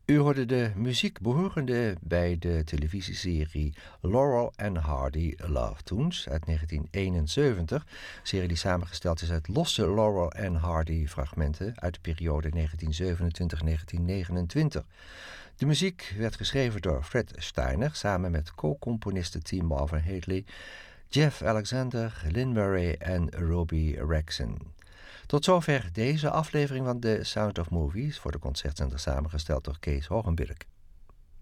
U hoorde de muziek behorende bij de televisieserie Laurel and Hardy Love Tunes uit 1971. Een serie die samengesteld is uit losse Laurel and Hardy fragmenten uit de periode 1927-1929. De muziek werd geschreven door Fred Steiner samen met co-componisten T. Marvin Hadley, Jeff Alexander, Lynn Murray en Robbie Rexon. Tot zover deze aflevering van The Sound of Movies, voor de Concertzender samengesteld door Kees Hogenberg.